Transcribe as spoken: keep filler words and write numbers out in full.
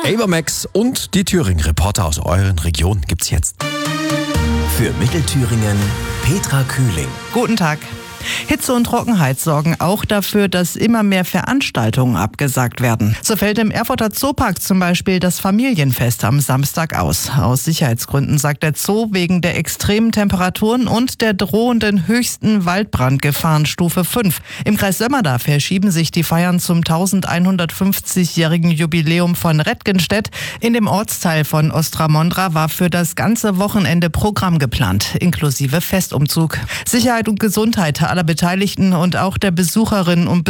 Ava Max und die Thüringen-Reporter aus euren Regionen gibt's jetzt. Für Mittelthüringen Petra Kühling. Guten Tag. Hitze und Trockenheit sorgen auch dafür, dass immer mehr Veranstaltungen abgesagt werden. So fällt im Erfurter Zoopark zum Beispiel das Familienfest am Samstag aus. Aus Sicherheitsgründen, sagt der Zoo, wegen der extremen Temperaturen und der drohenden höchsten Waldbrandgefahrenstufe fünf. Im Kreis Sömmerda verschieben sich die Feiern zum elfhundertfünfzigjährigen Jubiläum von Rettgenstedt. In dem Ortsteil von Ostramondra war für das ganze Wochenende Programm geplant, inklusive Festumzug. Sicherheit und Gesundheit aller Beteiligten und auch der Besucherinnen und